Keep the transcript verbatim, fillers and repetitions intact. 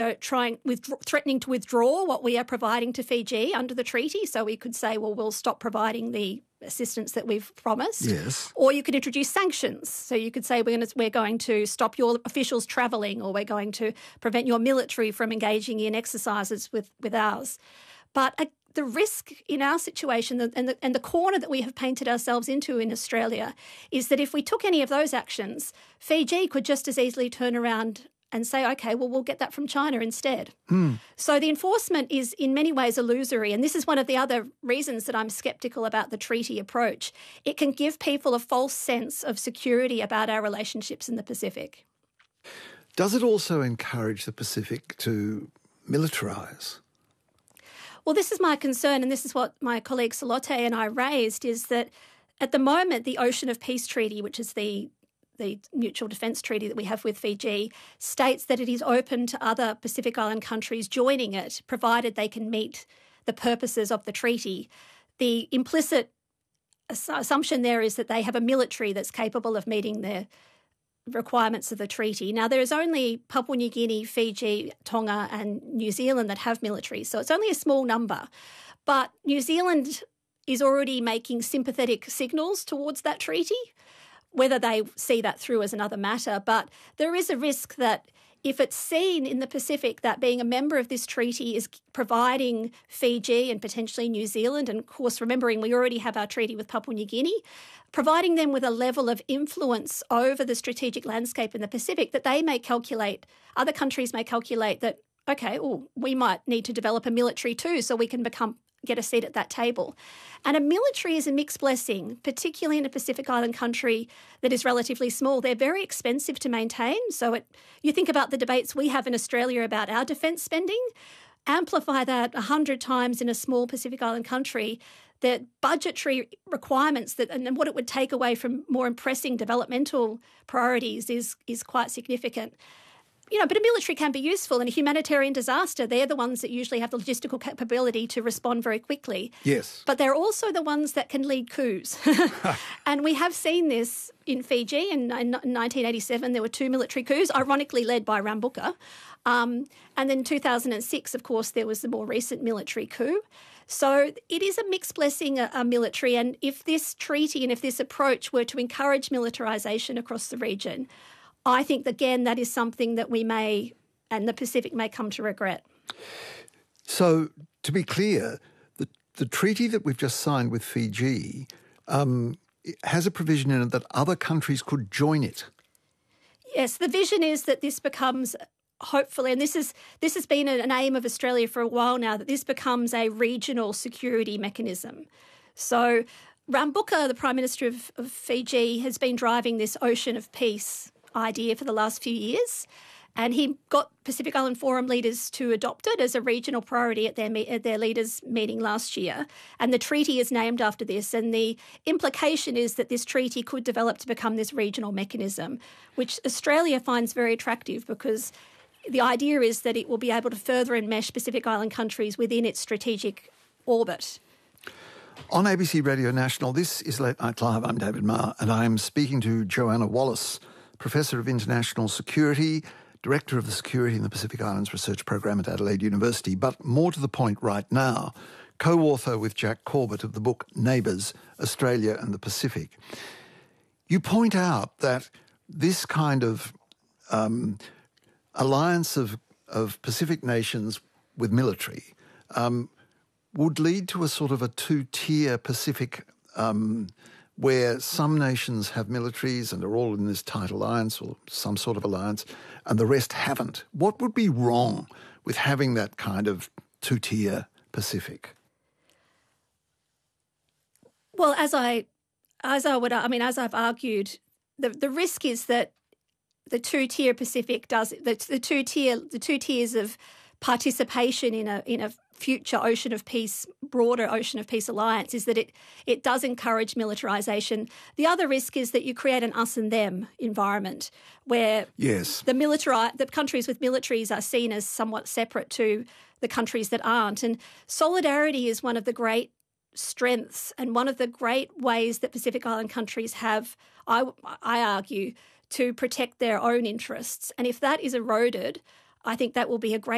also trying with threatening to withdraw what we are providing to Fiji under the treaty. So we could say, well, we'll stop providing the assistance that we've promised. Yes. Or you could introduce sanctions. So you could say we're going to, we're going to stop your officials travelling, or we're going to prevent your military from engaging in exercises with, with ours. But uh, the risk in our situation and the, and the corner that we have painted ourselves into in Australia is that if we took any of those actions, Fiji could just as easily turn around and say, okay, well, we'll get that from China instead. Mm. So the enforcement is in many ways illusory, and this is one of the other reasons that I'm sceptical about the treaty approach. It can give people a false sense of security about our relationships in the Pacific. Does it also encourage the Pacific to militarise? Well, this is my concern, and this is what my colleague Salote and I raised, is that at the moment the Ocean of Peace Treaty, which is the the mutual defence treaty that we have with Fiji, states that it is open to other Pacific Island countries joining it, provided they can meet the purposes of the treaty. The implicit assumption there is that they have a military that's capable of meeting the requirements of the treaty. Now, there is only Papua New Guinea, Fiji, Tonga and New Zealand that have militaries, so it's only a small number. But New Zealand is already making sympathetic signals towards that treaty. Whether they see that through is another matter, but there is a risk that if it's seen in the Pacific that being a member of this treaty is providing Fiji and potentially New Zealand, and of course remembering we already have our treaty with Papua New Guinea, providing them with a level of influence over the strategic landscape in the Pacific, that they may calculate, other countries may calculate that, okay, oh, we might need to develop a military too so we can become get a seat at that table. And a military is a mixed blessing, particularly in a Pacific Island country that is relatively small. They're very expensive to maintain. So it, you think about the debates we have in Australia about our defence spending, amplify that a hundred times in a small Pacific Island country, the budgetary requirements that and what it would take away from more pressing developmental priorities is, is quite significant. You know, but a military can be useful. In a humanitarian disaster, they're the ones that usually have the logistical capability to respond very quickly. Yes. But they're also the ones that can lead coups. And we have seen this in Fiji. In, in nineteen eighty-seven, there were two military coups, ironically led by Rambuka. Um, and then in two thousand six, of course, there was the more recent military coup. So it is a mixed blessing, a, a military. And if this treaty and if this approach were to encourage militarisation across the region, I think, again, that is something that we may, and the Pacific may come to regret. So, to be clear, the, the treaty that we've just signed with Fiji um, has a provision in it that other countries could join it. Yes, the vision is that this becomes, hopefully, and this is this has been an aim of Australia for a while now, that this becomes a regional security mechanism. So Rambuka, the Prime Minister of, of Fiji, has been driving this Ocean of Peace idea for the last few years, and he got Pacific Island Forum leaders to adopt it as a regional priority at their me- at their leaders' meeting last year. And the treaty is named after this, and the implication is that this treaty could develop to become this regional mechanism, which Australia finds very attractive because the idea is that it will be able to further enmesh Pacific Island countries within its strategic orbit. On A B C Radio National, this is Late Night Live. I'm David Marr, and I am speaking to Joanna Wallace, Professor of International Security, Director of the Security in the Pacific Islands Research Program at Adelaide University, but more to the point right now, co-author with Jack Corbett of the book Neighbours, Australia and the Pacific. You point out that this kind of um, alliance of, of Pacific nations with military um, would lead to a sort of a two-tier Pacific um where some nations have militaries and are all in this tight alliance or some sort of alliance, and the rest haven't. What would be wrong with having that kind of two-tier Pacific? Well, as I, as I would, I mean, as I've argued, the the risk is that the two-tier Pacific does the, the two tier the two tiers of participation in a in a future Ocean of Peace, broader Ocean of Peace alliance, is that it it does encourage militarisation. The other risk is that you create an us and them environment where yes. the military the countries with militaries are seen as somewhat separate to the countries that aren't. And solidarity is one of the great strengths and one of the great ways that Pacific Island countries have, I, I argue, to protect their own interests. And if that is eroded, I think that will be a great